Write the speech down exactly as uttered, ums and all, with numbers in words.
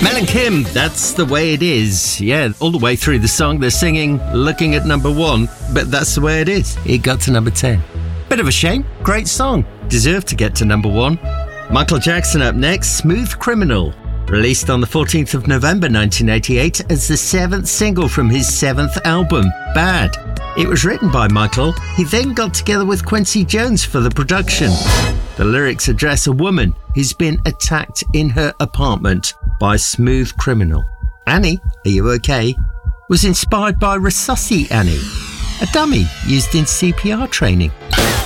Mel and Kim, that's the way it is. Yeah, all the way through the song, they're singing, looking at number one, but that's the way it is. It got to number ten. Bit of a shame. Great song. Deserved to get to number one. Michael Jackson up next, Smooth Criminal. Released on the fourteenth of November nineteen eighty-eight as the seventh single from his seventh album, Bad. It was written by Michael. He then got together with Quincy Jones for the production. The lyrics address a woman who's been attacked in her apartment by a smooth criminal. Annie, are you okay? Was inspired by Resusci Annie, a dummy used in C P R training.